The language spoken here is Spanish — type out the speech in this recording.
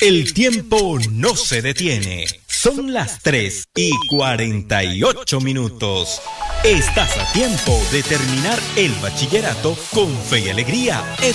El tiempo no se detiene. Son las 3:48. Estás a tiempo de terminar el bachillerato con fe y alegría en